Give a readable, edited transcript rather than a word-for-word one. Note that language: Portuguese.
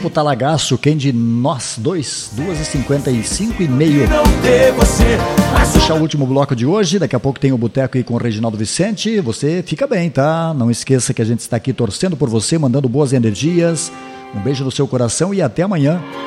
último talagaço, quem de nós dois, 2h55 e meio. Fechar o último bloco de hoje, daqui a pouco tem o Boteco aí com o Reginaldo Vicente. Você fica bem, tá? Não esqueça que a gente está aqui torcendo por você, mandando boas energias. Um beijo no seu coração e até amanhã.